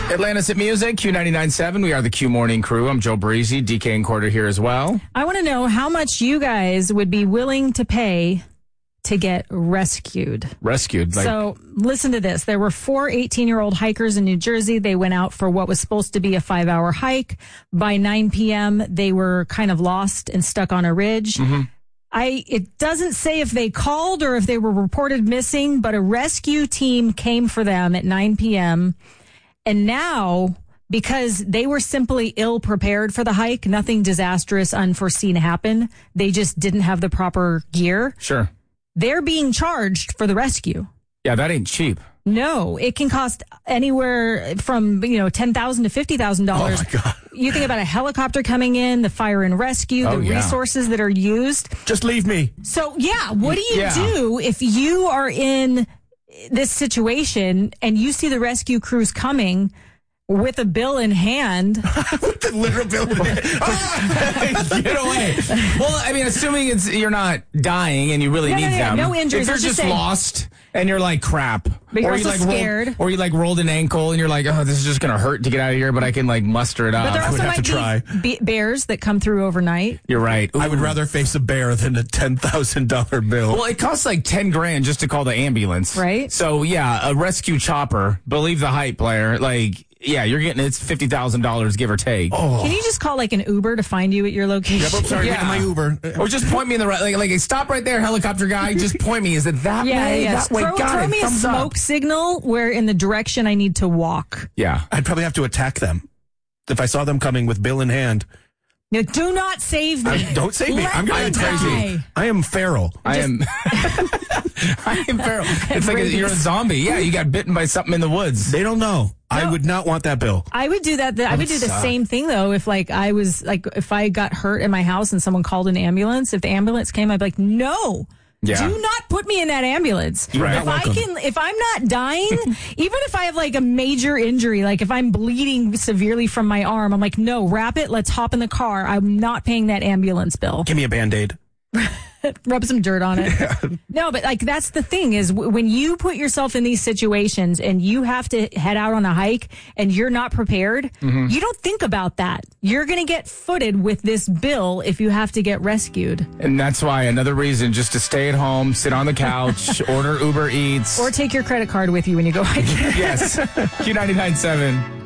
Atlantis at Music, Q99.7. We are the Q Morning Crew. I'm Joe Breezy, DK and Quarter here as well. I want to know how much you guys would be willing to pay to get rescued. Rescued? So listen to this. There were 4 18-year-old hikers in New Jersey. They went out for what was supposed to be a 5-hour hike. By 9 p.m., they were kind of lost and stuck on a ridge. Mm-hmm. It doesn't say if they called or if they were reported missing, but a rescue team came for them at 9 p.m. And now, because they were simply ill prepared for the hike, nothing disastrous, unforeseen happened. They just didn't have the proper gear. Sure. They're being charged for the rescue. Yeah, that ain't cheap. No, it can cost anywhere from, $10,000 to $50,000. Oh my God. You think about a helicopter coming in, the fire and rescue, the resources that are used. Just leave me. So, what do you do if you are in this situation and you see the rescue crews coming with a bill in hand? With the literal bill in hand. Get away. Well, I mean, assuming you're not dying and you really need them. No injuries. If you're just lost and you're like, crap. But you're or also scared. Or you rolled an ankle and you're like, oh, this is just going to hurt to get out of here, but I can muster it up. But there also might be bears that come through overnight. You're right. Ooh. I would rather face a bear than a $10,000 bill. Well, it costs like $10,000 just to call the ambulance. Right. So, a rescue chopper, believe the hype player, you're getting it's $50,000, give or take. Oh. Can you just call an Uber to find you at your location? Yep, I'm sorry, get in my Uber. Or just point me in the right, stop right there, helicopter guy. Just point me. Is it that way? That way. Throw me a smoke signal where in the direction I need to walk. Yeah. I'd probably have to attack them if I saw them coming with bill in hand. Now, do not save me. Don't save me. I'm crazy. I am feral. I am feral. It's like you're a zombie. Yeah, you got bitten by something in the woods. They don't know. No. I would not want that bill. I would do that. I would do the same thing though. If if I got hurt in my house and someone called an ambulance, if the ambulance came, I'd be like, no. Yeah. Do not put me in that ambulance. Right. If I'm not dying, even if I have a major injury, if I'm bleeding severely from my arm, I'm like, no, wrap it. Let's hop in the car. I'm not paying that ambulance bill. Give me a Band-Aid. Rub some dirt on it. Yeah. No, but that's the thing is when you put yourself in these situations and you have to head out on a hike and you're not prepared, you don't think about that. You're going to get footed with this bill if you have to get rescued. And that's why another reason just to stay at home, sit on the couch, order Uber Eats. Or take your credit card with you when you go hiking. Yes. Q99.7.